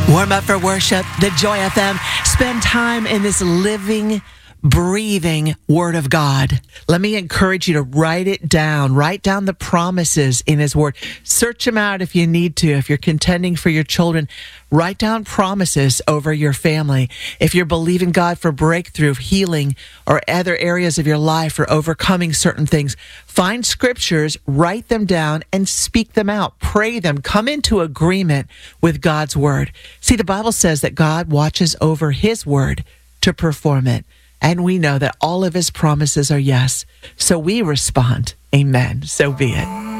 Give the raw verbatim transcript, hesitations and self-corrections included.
Warm up for worship, the Joy F M. Spend time in this living, breathing Word of God. Let me encourage you to write it down. Write down the promises in His Word. Search them out if you need to. If you're contending for your children, write down promises over your family. If you're believing God for breakthrough, healing, or other areas of your life for overcoming certain things, find scriptures, write them down, and speak them out. Pray them. Come into agreement with God's Word. See, the Bible says that God watches over His Word to perform it. And we know that all of His promises are yes. So we respond, amen. So be it.